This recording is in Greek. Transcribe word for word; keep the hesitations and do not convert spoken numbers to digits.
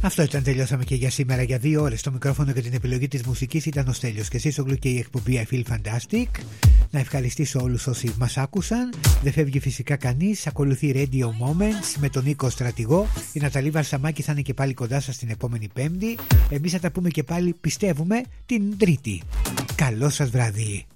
Αυτό ήταν, τελειώσαμε και για σήμερα. Για δύο ώρες το μικρόφωνο και την επιλογή της μουσικής ήταν ο Στέλιος και εσείς και η εκπομπή I Feel Fantastic. Να ευχαριστήσω όλους όσοι μας άκουσαν. Δεν φεύγει φυσικά κανείς. Ακολουθεί Radio Moments με τον Νίκο Στρατηγό. Η Ναταλή Βαρσαμάκη θα είναι και πάλι κοντά σας την επόμενη Πέμπτη. Εμείς θα τα πούμε και πάλι, πιστεύουμε, την Τρίτη. Καλό σας βράδυ.